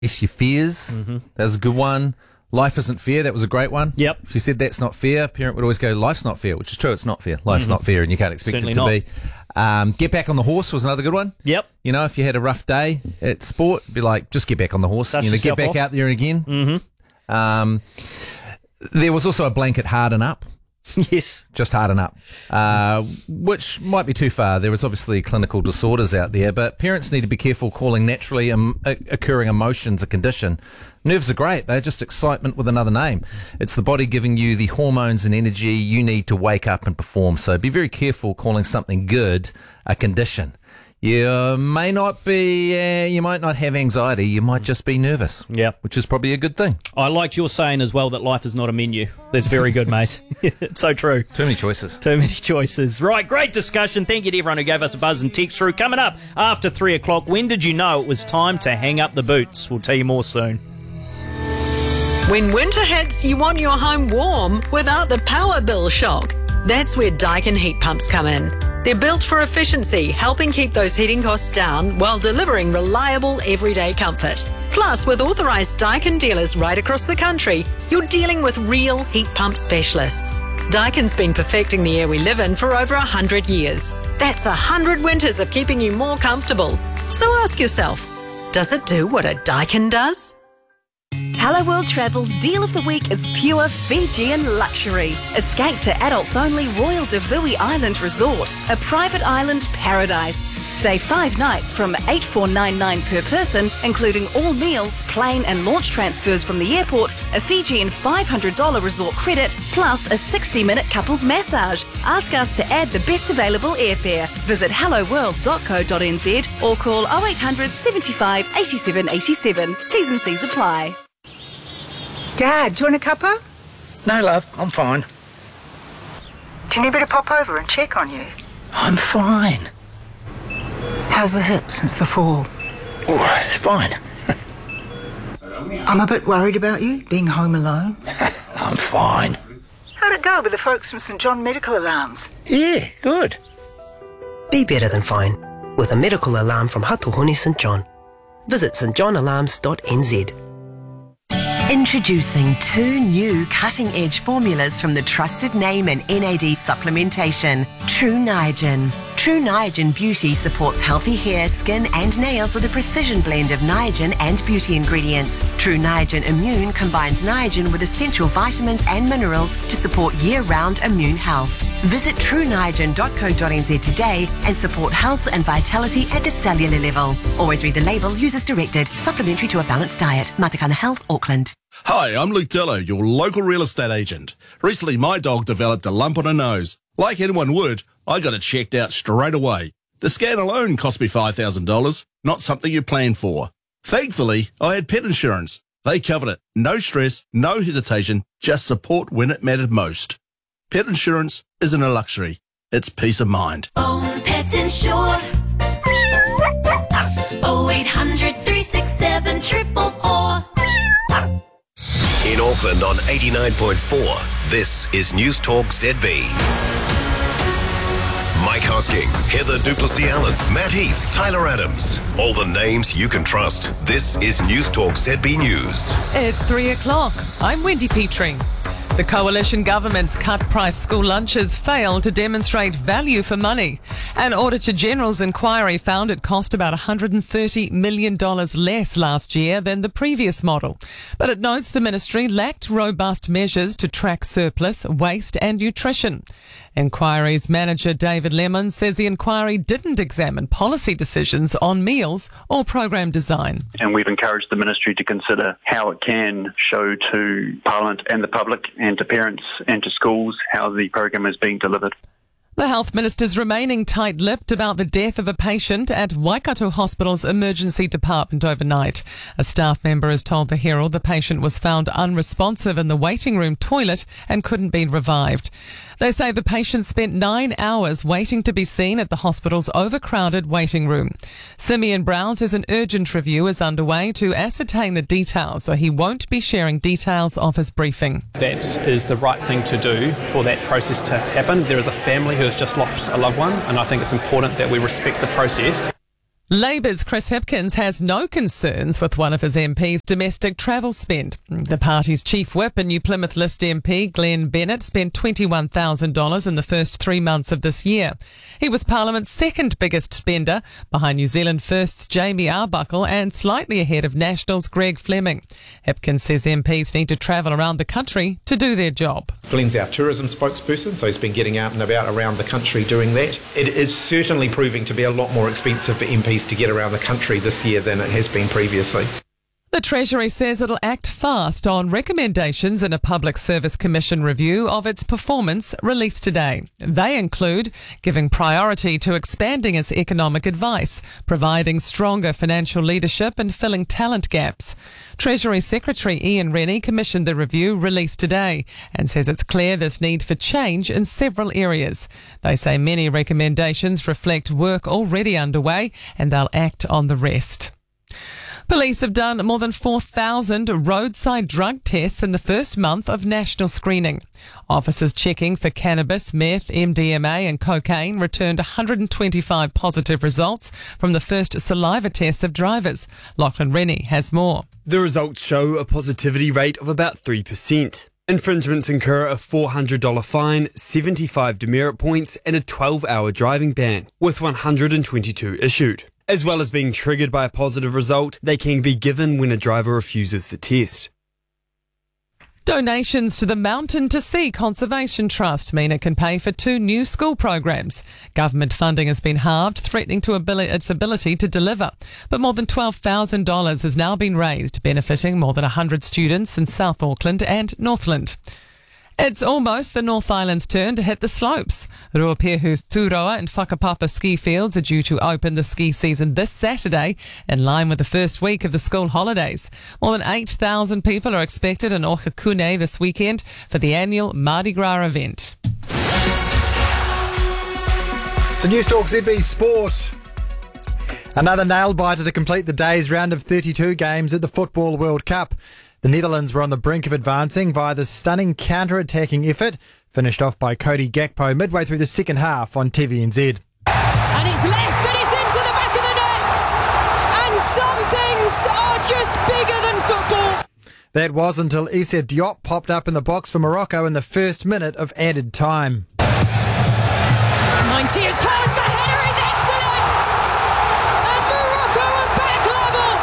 Face Your Fears. That was a good one. Life Isn't Fair. That was a great one. Yep. If you said that's not fair, a parent would always go, life's not fair, which is true. It's not fair. Life's not fair, and you can't expect Certainly it to be. Get Back on the Horse was another good one. Yep. You know, if you had a rough day at sport, be like, just get back on the horse. Dust Get yourself back off. out there again. There was also a blanket harden up. Yes. Just harden up, which might be too far. There is obviously clinical disorders out there, but parents need to be careful calling naturally occurring emotions a condition. Nerves are great. They're just excitement with another name. It's the body giving you the hormones and energy you need to wake up and perform. So be very careful calling something good a condition. You may not be, you might not have anxiety. You might just be nervous. Yeah. Which is probably a good thing. I liked your saying as well that life is not a menu. That's very good, mate. It's so true. Too many choices. Too many choices. Right, great discussion. Thank you to everyone who gave us a buzz and text through. Coming up after 3 o'clock, when did you know it was time to hang up the boots? We'll tell you more soon. When winter hits, you want your home warm without the power bill shock. That's where Daikin heat pumps come in. They're built for efficiency, helping keep those heating costs down while delivering reliable everyday comfort. Plus, with authorised Daikin dealers right across the country, you're dealing with real heat pump specialists. Daikin's been perfecting the air we live in for over 100 years. That's 100 winters of keeping you more comfortable. So ask yourself, does it do what a Daikin does? Hello World Travel's Deal of the Week is pure Fijian luxury. Escape to adults only Royal Devui Island Resort, a private island paradise. Stay 5 nights from $8,499 per person, including all meals, plane and launch transfers from the airport, a Fijian $500 resort credit, plus a 60-minute couples massage. Ask us to add the best available airfare. Visit helloworld.co.nz or call 0800 75 87 87. T's and C's apply. Dad, do you want a cuppa? No, love, I'm fine. Do you need me to pop over and check on you? I'm fine. How's the hip since the fall? Oh, it's fine. I'm a bit worried about you, being home alone. I'm fine. How'd it go with the folks from St John Medical Alarms? Yeah, good. Be better than fine with a medical alarm from Hatuhoni St John. Visit stjohnalarms.nz. Introducing 2 new cutting-edge formulas from the trusted name in NAD supplementation, True Niagen. True Niagen Beauty supports healthy hair, skin and nails with a precision blend of Niagen and beauty ingredients. True Niagen Immune combines Niagen with essential vitamins and minerals to support year-round immune health. Visit trueniagen.co.nz today and support health and vitality at the cellular level. Always read the label, use as directed. Supplementary to a balanced diet. Matakana Health, Auckland. Hi, I'm Luke Dello, your local real estate agent. Recently, my dog developed a lump on her nose. Like anyone would, I got it checked out straight away. The scan alone cost me $5,000, not something you plan for. Thankfully, I had pet insurance. They covered it. No stress, no hesitation, just support when it mattered most. Pet insurance isn't a luxury. It's peace of mind. Own Pet Insure. 0800 367 444. In Auckland on 89.4, this is News Talk ZB. Mike Hosking, Heather Duplessis-Allen, Matt Heath, Tyler Adams. All the names you can trust. This is News Talk ZB News. It's 3 o'clock. I'm Wendy Petrie. The coalition government's cut-price school lunches failed to demonstrate value for money. An Auditor General's inquiry found it cost about $130 million less last year than the previous model. But it notes the ministry lacked robust measures to track surplus, waste and nutrition. Inquiry's manager David Lemon says the inquiry didn't examine policy decisions on meals or program design. And we've encouraged the ministry to consider how it can show to Parliament and the public and to parents and to schools how the program is being delivered. The Health Minister's remaining tight-lipped about the death of a patient at Waikato Hospital's emergency department overnight. A staff member has told the Herald the patient was found unresponsive in the waiting room toilet and couldn't be revived. They say the patient spent 9 hours waiting to be seen at the hospital's overcrowded waiting room. Simeon Brown says an urgent review is underway to ascertain the details, so he won't be sharing details of his briefing. That is the right thing to do for that process to happen. There is a family who has just lost a loved one, and I think it's important that we respect the process. Labour's Chris Hipkins has no concerns with one of his MPs' domestic travel spend. The party's chief whip and New Plymouth List MP Glenn Bennett spent $21,000 in the first 3 months of this year. He was Parliament's second biggest spender, behind New Zealand First's Jamie Arbuckle and slightly ahead of National's Greg Fleming. Hipkins says MPs need to travel around the country to do their job. Glenn's our tourism spokesperson, so he's been getting out and about around the country doing that. It is certainly proving to be a lot more expensive for MPs to get around the country this year than it has been previously. The Treasury says it'll act fast on recommendations in a Public Service Commission review of its performance released today. They include giving priority to expanding its economic advice, providing stronger financial leadership and filling talent gaps. Treasury Secretary Ian Rennie commissioned the review released today and says it's clear there's need for change in several areas. They say many recommendations reflect work already underway and they'll act on the rest. Police have done more than 4,000 roadside drug tests in the first month of national screening. Officers checking for cannabis, meth, MDMA and cocaine returned 125 positive results from the first saliva tests of drivers. Lachlan Rennie has more. The results show a positivity rate of about 3%. Infringements incur a $400 fine, 75 demerit points and a 12-hour driving ban, with 122 issued. As well as being triggered by a positive result, they can be given when a driver refuses the test. Donations to the Mountain to Sea Conservation Trust mean it can pay for 2 new school programs. Government funding has been halved, threatening to its ability to deliver. But more than $12,000 has now been raised, benefiting more than 100 students in South Auckland and Northland. It's almost the North Island's turn to hit the slopes. Ruapehu's Turoa and Whakapapa ski fields are due to open the ski season this Saturday, in line with the first week of the school holidays. More than 8,000 people are expected in Ohakune this weekend for the annual Mardi Gras event. To News Talk ZB Sport. Another nail-biter to complete the day's round of 32 games at the Football World Cup. The Netherlands were on the brink of advancing via the stunning counter-attacking effort, finished off by Cody Gakpo midway through the second half on TVNZ. And it's left and it's into the back of the net. And some things are just bigger than football. That was until Issa Diop popped up in the box for Morocco in the first minute of added time. 90 is past, the header is excellent. And Morocco are back level.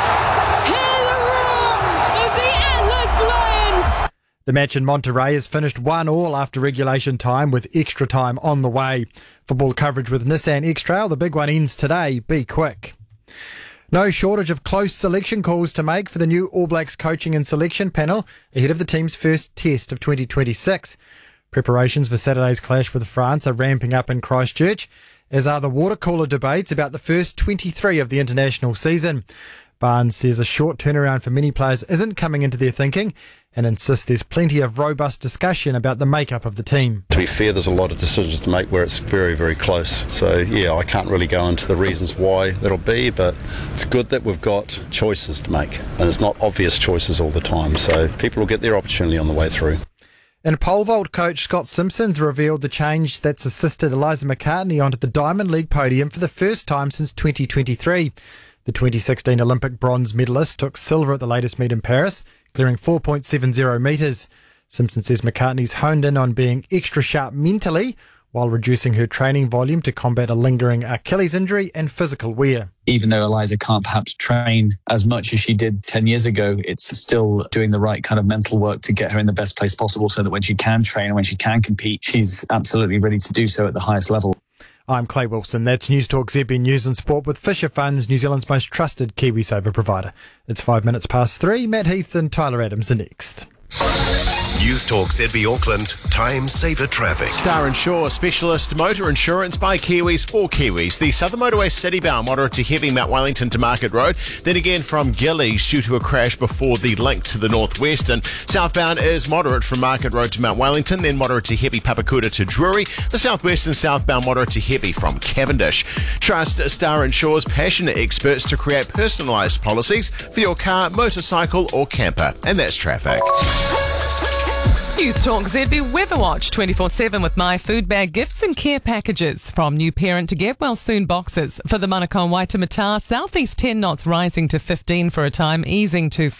Hear the roar of the Atlas Lions. The match in Monterrey is finished 1-1 after regulation time with extra time on the way. Football coverage with Nissan X-Trail. The big one ends today. Be quick. No shortage of close selection calls to make for the new All Blacks coaching and selection panel ahead of the team's first test of 2026. Preparations for Saturday's clash with France are ramping up in Christchurch, as are the water cooler debates about the first 23 of the international season. Barnes says a short turnaround for many players isn't coming into their thinking and insists there's plenty of robust discussion about the makeup of the team. To be fair, there's a lot of decisions to make where it's very, very close. So, yeah, I can't really go into the reasons why that'll be, but it's good that we've got choices to make, and it's not obvious choices all the time. So people will get their opportunity on the way through. And pole vault coach Scott Simpson's revealed the change that's assisted Eliza McCartney onto the Diamond League podium for the first time since 2023. The 2016 Olympic bronze medalist took silver at the latest meet in Paris, clearing 4.70 metres. Simpson says McCartney's honed in on being extra sharp mentally while reducing her training volume to combat a lingering Achilles injury and physical wear. Even though Eliza can't perhaps train as much as she did 10 years ago, it's still doing the right kind of mental work to get her in the best place possible so that when she can train and when she can compete, she's absolutely ready to do so at the highest level. I'm Clay Wilson. That's News Talk ZB News and Sport with Fisher Funds, New Zealand's most trusted KiwiSaver provider. It's 5 minutes past 3. Matt Heath and Tyler Adams are next. News Talk ZB Auckland, Time Saver Traffic. Star Insure, specialist motor insurance by Kiwis for Kiwis. The Southern Motorway citybound, moderate to heavy, Mount Wellington to Market Road. Then again from Gillies due to a crash before the link to the northwestern. Southbound is moderate from Market Road to Mount Wellington, then moderate to heavy Papakuta to Drury. The southwestern southbound moderate to heavy from Cavendish. Trust Star Insure's passionate experts to create personalised policies for your car, motorcycle or camper. And that's traffic. News Talk ZB Weather Watch 24/7 with My Food Bag gifts and care packages. From new parent to get well soon boxes. For the Manukau Waitemata, southeast 10 knots rising to 15 for a time, easing to